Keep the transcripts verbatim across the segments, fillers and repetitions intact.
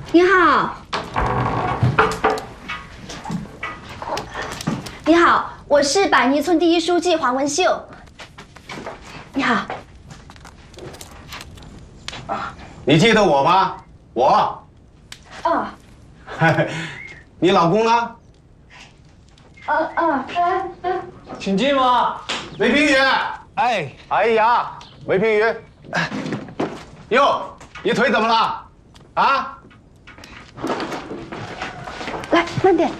你好，你好，我是百泥村第一书记黄文秀。你好。 啊，你记得我吗？我。 哦。 你老公呢？ 呃呃呃， 请进吧。 韦平宇。 哎， 哎呀，韦平宇。哟，你腿怎么了？啊？ 来，慢点。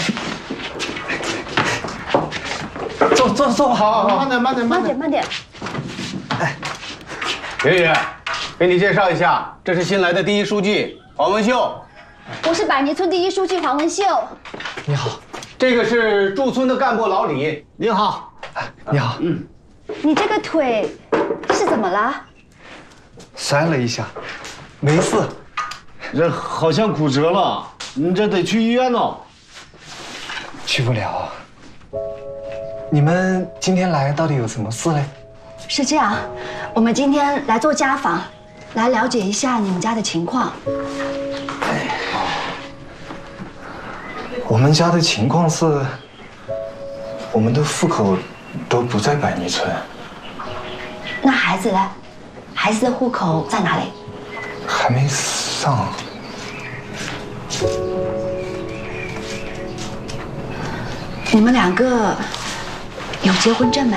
坐坐坐， 好好好，慢点慢点慢点慢点。 哎，平宇，给你介绍一下，这是新来的第一书记黄文秀。 我是百泥村第一书记黄文秀。 你好。 这个是驻村的干部老李。 你好。你好。 嗯。 你这个腿是怎么了？ 摔了一下，没事。 这好像骨折了。 你这得去医院哦。 去不了。你们今天来到底有什么事嘞？ 是这样，我们今天来做家访，来了解一下你们家的情况。 哎，我们家的情况是，我们的户口都不在百泥村。 那孩子呢？孩子的户口在哪里？ 还没上。 你们两个有结婚证没？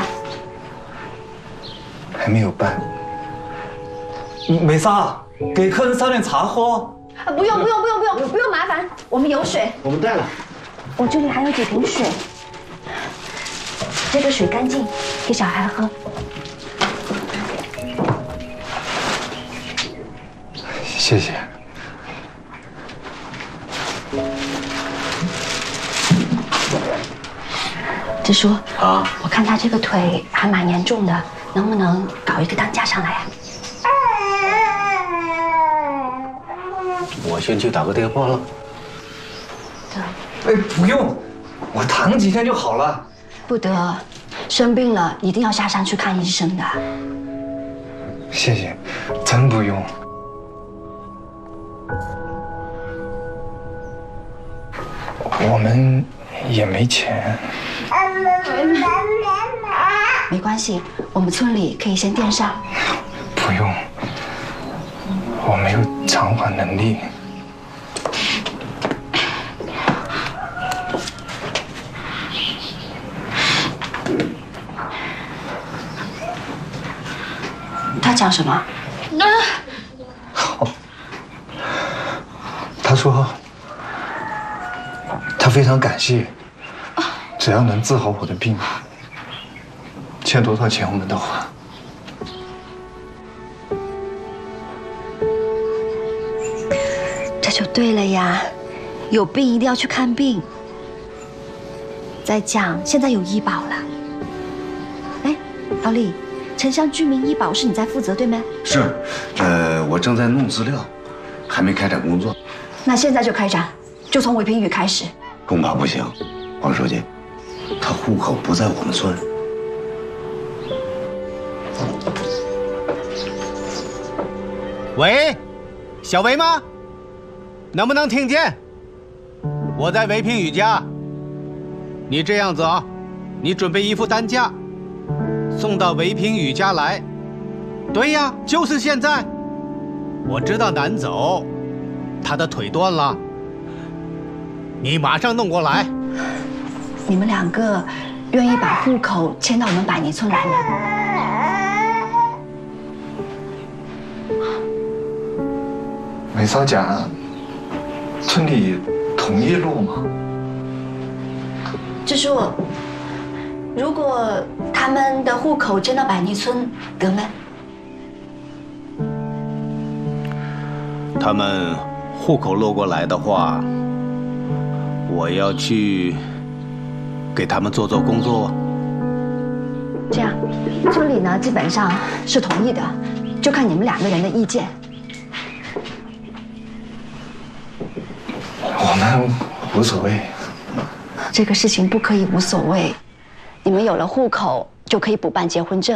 还没有办。没啥，给客人烧点茶喝。 啊，不用不用不用不用不用麻烦，我们有水。 我们带了。 我这里还有几瓶水，这个水干净，给小孩喝。 谢谢。 支书啊， 我看他这个腿还蛮严重的，能不能搞一个担架上来啊？ 我先去打个电话了。 哎，不用，我躺几天就好了。 不得，生病了一定要下山去看医生的。 谢谢，真不用。我们也没钱。 没关系，我们村里可以先垫上。 不用，我没有偿还能力。 他讲什么？ 好，他说他非常感谢。 只要能治好我的病，欠多少钱我们都还。 这就对了呀，有病一定要去看病。再讲，现在有医保了。哎，老李，城乡居民医保是你在负责对吗？ 是，呃，我正在弄资料，还没开展工作。 那现在就开展，就从韦平宇开始。 恐怕不行，黄书记。 他户口不在我们村。 喂，小韦吗？能不能听见？我在韦平宇家。你这样子啊，你准备一副担架，送到韦平宇家来。对呀，就是现在。我知道难走，他的腿断了。你马上弄过来。 你们两个愿意把户口迁到我们百泥村来吗？ 没少讲，村里同意录吗？ 支书，如果他们的户口迁到百泥村，得吗？ 他们户口落过来的话，我要去。 给他们做做工作。 这样，村里呢基本上是同意的，就看你们两个人的意见。 我们无所谓。 这个事情不可以无所谓，你们有了户口就可以补办结婚证。